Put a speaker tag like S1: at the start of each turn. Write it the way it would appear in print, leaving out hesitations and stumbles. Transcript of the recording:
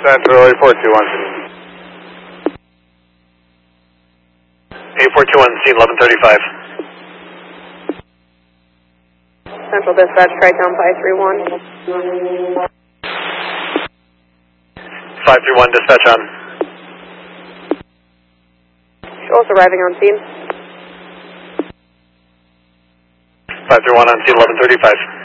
S1: Central 8421. 8421, scene 1135.
S2: Central Dispatch, Tri-Town 531.
S1: 531, dispatch on.
S2: Shoals arriving on scene.
S1: 531 on scene 1135.